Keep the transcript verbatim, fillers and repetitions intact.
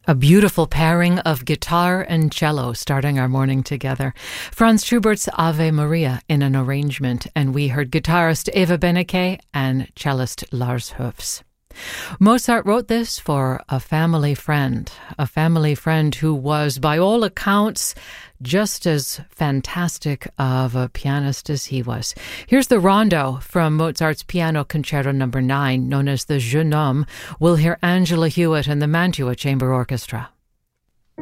A beautiful pairing of guitar and cello starting our morning together. Franz Schubert's Ave Maria in an arrangement, and we heard guitarist Eva Beneke and cellist Lars Hufs. Mozart wrote this for a family friend, a family friend who was, by all accounts, just as fantastic of a pianist as he was. Here's the rondo from Mozart's Piano Concerto number nine, known as the Jeune Homme. We'll hear Angela Hewitt and the Mantua Chamber Orchestra.